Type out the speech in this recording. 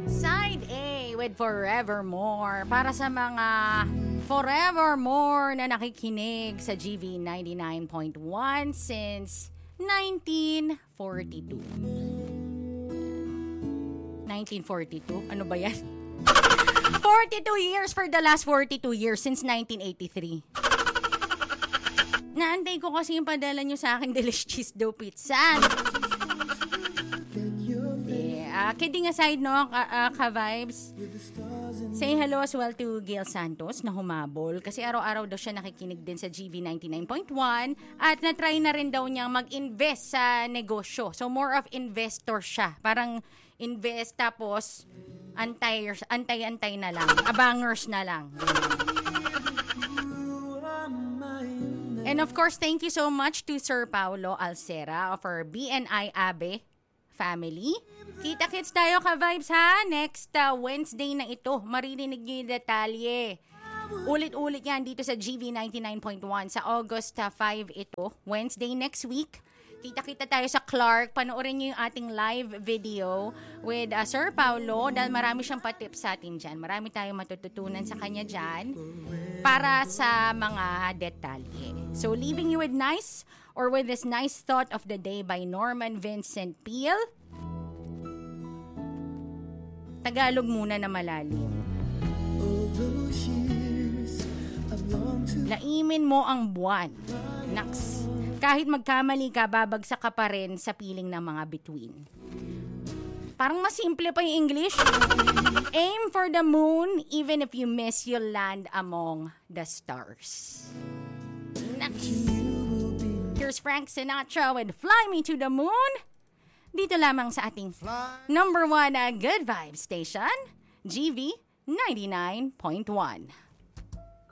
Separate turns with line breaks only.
Side A with Forevermore. Para sa mga Forevermore na nakikinig sa GV 99.1 since 1942. 1942? Ano ba yan? 42 years for the last 42 years since 1983. Naantay ko kasi yung padala nyo sa aking Delish Cheese Dough Pizza. Kidding aside, no, ka-vibes. Say hello as well to Gail Santos na humabol kasi araw-araw daw siya nakikinig din sa GV 99.1 at na-try na rin daw niyang mag-invest sa negosyo. So more of investor siya. Parang invest tapos antay-antay na lang. Abangers na lang. And of course, thank you so much to Sir Paulo Alcera of our BNI Abe family. Kita-kits tayo ka-vibes ha. Next Wednesday na ito. Maririnig niyo yung detalye. Ulit-ulit yan dito sa GV 99.1 sa August 5 ito. Wednesday next week. Kita-kita tayo sa Clark. Panoorin niyo yung ating live video with Sir Paulo dahil marami siyang patips sa atin dyan. Marami tayong matututunan sa kanya dyan para sa mga detalye. So, leaving you with this nice thought of the day by Norman Vincent Peale. Tagalog muna na malalim. Laimin mo ang buwan. Naks. Kahit magkamali ka, babagsak ka pa rin sa piling ng mga bituin. Parang mas simple pa yung English. Aim for the moon, even if you miss, you'll land among the stars. Naks. Here's Frank Sinatra with Fly Me to the Moon. Dito lamang sa ating number 1 Good Vibes Station, GV 99.1.